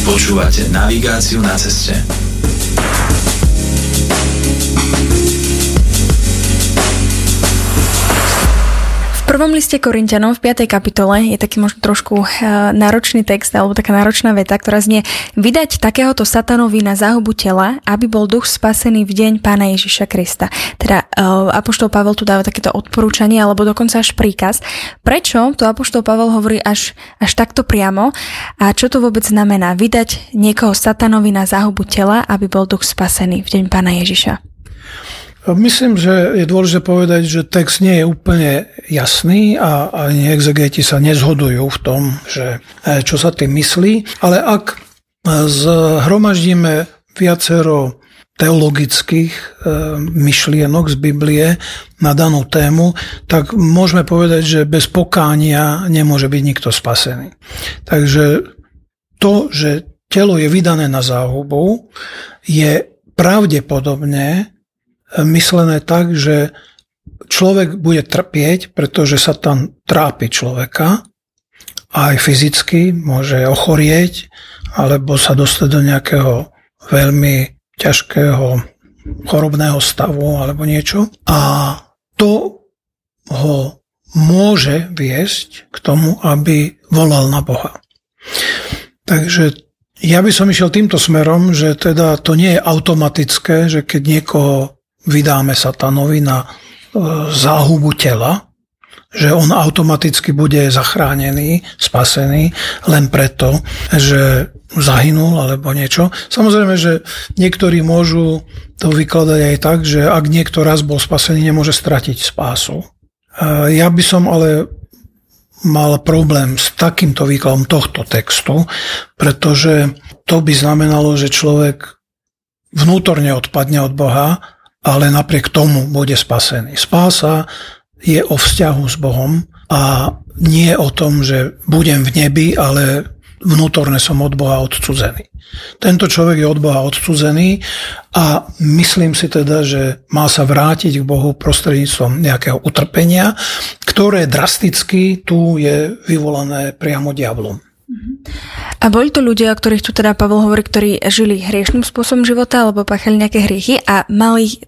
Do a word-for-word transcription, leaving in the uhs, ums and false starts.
Počúvate navigáciu na ceste. V prvom liste Korinťanom v piatej kapitole je taký možno trošku náročný text alebo taká náročná veta, ktorá znie: vydať takéhoto satanovi na záhubu tela, aby bol duch spasený v deň Pána Ježiša Krista. Teda apoštol Pavel tu dáva takéto odporúčanie alebo dokonca až príkaz. Prečo to apoštol Pavel hovorí až, až takto priamo a čo to vôbec znamená vydať niekoho satanovi na záhubu tela, aby bol duch spasený v deň Pána Ježiša? Myslím, že je dôležité povedať, že text nie je úplne jasný a ani exegeti sa nezhodujú v tom, že čo sa tým myslí, ale ak zhromaždíme viacero teologických myšlienok z Biblie na danú tému, tak môžeme povedať, že bez pokánia nemôže byť nikto spasený. Takže to, že telo je vydané na záhubu, je pravdepodobne myslené tak, že človek bude trpieť, pretože sa tam trápi človeka, aj fyzicky môže ochorieť, alebo sa dostať do nejakého veľmi ťažkého chorobného stavu alebo niečo. A to ho môže viesť k tomu, aby volal na Boha. Takže ja by som išiel týmto smerom, že teda to nie je automatické, že keď niekoho vydáme satanovi na záhubu tela, že on automaticky bude zachránený, spasený len preto, že zahynul alebo niečo. Samozrejme, že niektorí môžu to vykladať aj tak, že ak niekto raz bol spasený, nemôže stratiť spásu. Ja by som ale mal problém s takýmto výkladom tohto textu, pretože to by znamenalo, že človek vnútorne odpadne od Boha, ale napriek tomu bude spasený. Spása je o vzťahu s Bohom a nie o tom, že budem v nebi, ale vnútorne som od Boha odcudzený. Tento človek je od Boha odcudzený a myslím si teda, že má sa vrátiť k Bohu prostredníctvom nejakého utrpenia, ktoré drasticky tu je vyvolané priamo diablom. A boli to ľudia, o ktorých tu teda Pavel hovorí, ktorí žili hriešným spôsobom života alebo páchali nejaké hriechy a mali